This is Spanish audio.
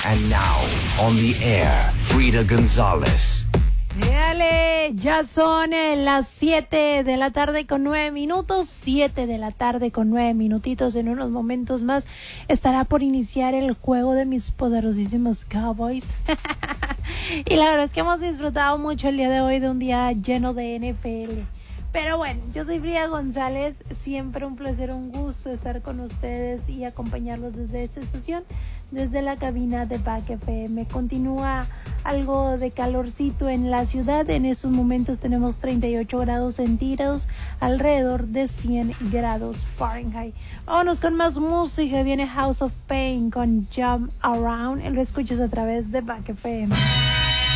And now, on the air, Frida González. Dale, ya son las 7 de la tarde con 9 minutos, 7 de la tarde con 9 minutitos. En unos momentos más estará por iniciar el juego de mis poderosísimos Cowboys. Y la verdad es que hemos disfrutado mucho el día de hoy, de un día lleno de NFL. Pero bueno, yo soy Frida González, siempre un placer, un gusto estar con ustedes y acompañarlos desde esta estación, desde la cabina de Back FM. Continúa algo de calorcito en la ciudad, en estos momentos tenemos 38 grados centígrados, alrededor de 100 grados Fahrenheit. Vámonos con más música, viene House of Pain con Jump Around, lo escuchas a través de Back FM.